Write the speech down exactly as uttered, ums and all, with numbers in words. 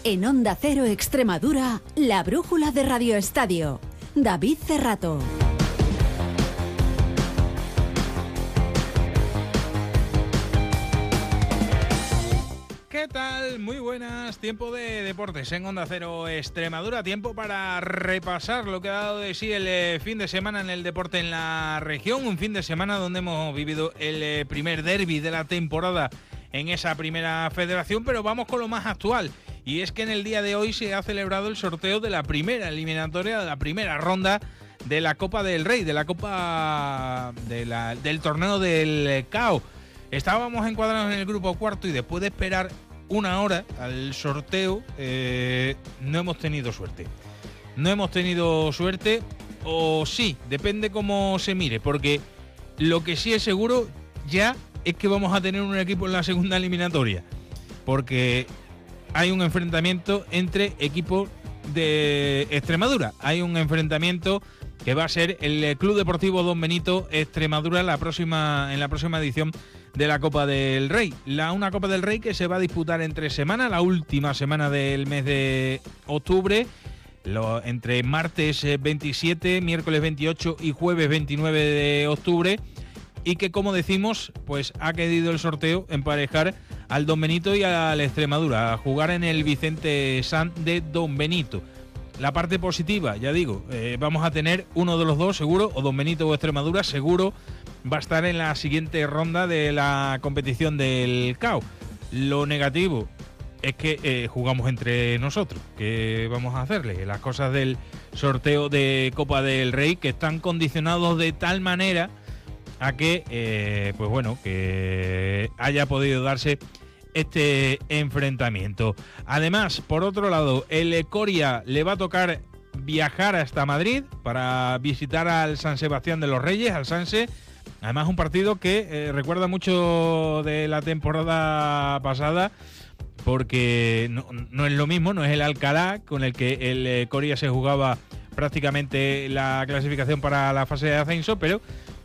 En Onda Cero Extremadura, la brújula de Radio Estadio. David Cerrato. ¿Qué tal? Muy buenas. Tiempo de deportes en Onda Cero Extremadura. Tiempo para repasar lo que ha dado de sí el eh, fin de semana en el deporte en la región. Un fin de semana donde hemos vivido el eh, primer derbi de la temporada en esa primera federación, pero vamos con lo más actual. Y es que en el día de hoy se ha celebrado el sorteo de la primera eliminatoria, de la primera ronda de la Copa del Rey, de la Copa de la, del torneo del C A O. Estábamos encuadrados en el grupo cuarto y después de esperar una hora al sorteo, eh, no hemos tenido suerte. No hemos tenido suerte, o sí, depende cómo se mire, porque lo que sí es seguro ya es que vamos a tener un equipo en la segunda eliminatoria, porque hay un enfrentamiento entre equipos de Extremadura. Hay un enfrentamiento que va a ser el Club Deportivo Don Benito Extremadura la próxima, en la próxima edición de la Copa del Rey. La, una Copa del Rey que se va a disputar en tres semanas, la última semana del mes de octubre, lo, entre martes veintisiete, miércoles veintiocho y jueves veintinueve de octubre, y que, como decimos, pues ha querido el sorteo emparejar al Don Benito y al Extremadura, a jugar en el Vicente San de Don Benito. La parte positiva, ya digo, eh, vamos a tener uno de los dos seguro, o Don Benito o Extremadura seguro va a estar en la siguiente ronda de la competición del C A O. Lo negativo es que eh, jugamos entre nosotros. ¿Qué vamos a hacerle? Las cosas del sorteo de Copa del Rey, que están condicionados de tal manera a que, eh, pues bueno, que haya podido darse este enfrentamiento. Además, por otro lado, el Coria le va a tocar viajar hasta Madrid para visitar al San Sebastián de los Reyes, al Sanse. Además, un partido que eh, recuerda mucho de la temporada pasada, porque no, no es lo mismo, no es el Alcalá con el que el eh, Coria se jugaba prácticamente la clasificación para la fase de ascenso, pero